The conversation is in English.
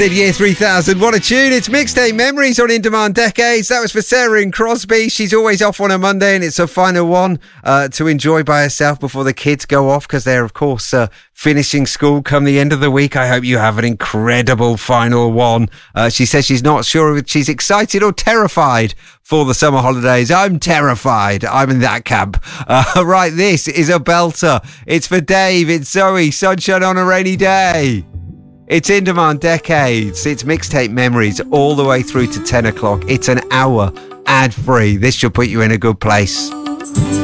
In year 3000, what a tune. It's Mixtape Memories on In Demand Decades. That was for Sarah in Crosby. She's always off on a Monday, and it's her final one to enjoy by herself before the kids go off, because they're, of course, finishing school come the end of the week. I hope you have an incredible final one. She says she's not sure if she's excited or terrified for the summer holidays. I'm terrified. I'm in that camp. Right, this is a belter. It's for Dave. It's Zoe. Sunshine on a rainy day. It's In Demand Decades. It's Mixtape Memories all the way through to 10 o'clock. It's an hour ad-free. This should put you in a good place.